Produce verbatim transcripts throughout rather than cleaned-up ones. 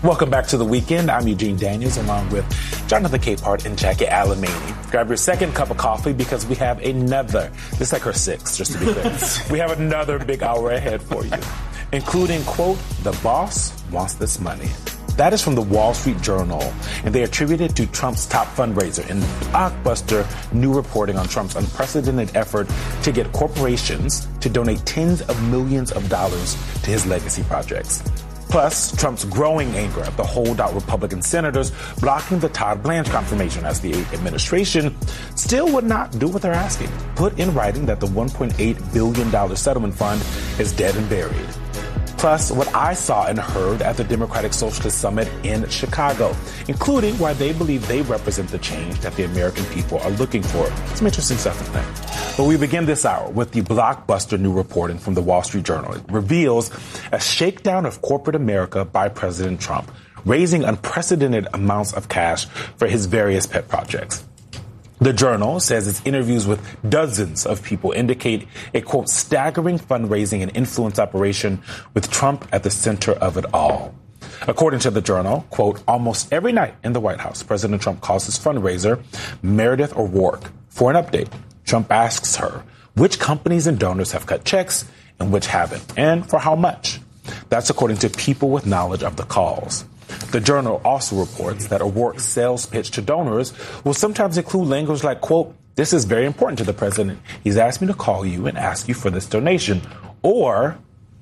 Welcome back to The Weekend. I'm Eugene Daniels along with Jonathan Capehart and Jackie Alamany. Grab your second cup of coffee because we have another, this is like her sixth, just to be clear. We have another big hour ahead for you, including, quote, the boss wants this money. That is from the Wall Street Journal, and they attribute it to Trump's top fundraiser in blockbuster new reporting on Trump's unprecedented effort to get corporations to donate tens of millions of dollars to his legacy projects. Plus, Trump's growing anger at the holdout Republican senators blocking the Todd Blanche confirmation as the administration still would not do what they're asking. Put in writing that the one point eight billion dollars settlement fund is dead and buried. Plus, what I saw and heard at the Democratic Socialist Summit in Chicago, including why they believe they represent the change that the American people are looking for. Some interesting stuff in there. But we begin this hour with the blockbuster new reporting from the Wall Street Journal. It reveals a shakedown of corporate America by President Trump, raising unprecedented amounts of cash for his various pet projects. The Journal says its interviews with dozens of people indicate a, quote, staggering fundraising and influence operation with Trump at the center of it all. According to the Journal, quote, almost every night in the White House, President Trump calls his fundraiser, Meredith O'Rourke, for an update. Trump asks her which companies and donors have cut checks and which haven't, and for how much. That's according to people with knowledge of the calls. The Journal also reports that O'Rourke's sales pitch to donors will sometimes include language like, quote, this is very important to the president. He's asked me to call you and ask you for this donation. Or,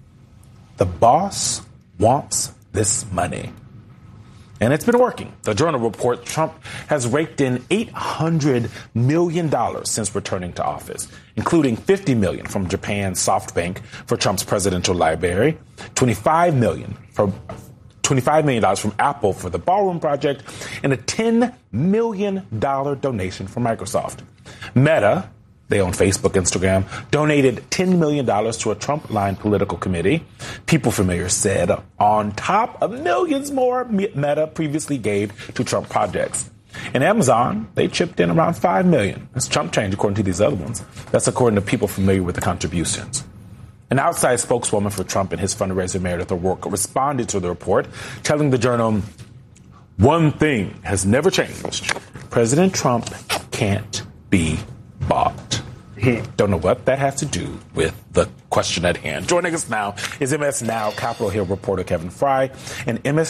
the boss wants this money. And it's been working. The Journal reports Trump has raked in eight hundred million dollars since returning to office, including fifty million dollars from Japan's SoftBank for Trump's presidential library, twenty-five million dollars for twenty-five million dollars from Apple for the Ballroom Project, and a ten million dollars donation from Microsoft. Meta, they own Facebook, Instagram, donated ten million dollars to a Trump-lined political committee. People familiar said on top of millions more Meta previously gave to Trump projects. And Amazon, they chipped in around five million dollars. That's Trump change according to these other ones. That's according to people familiar with the contributions. An outside spokeswoman for Trump and his fundraiser, Meredith O'Rourke, responded to the report, telling the Journal, one thing has never changed. President Trump can't be bought. Don't know what that has to do with the question at hand. Joining us now is M S Now Capitol Hill reporter Kevin Fry and M S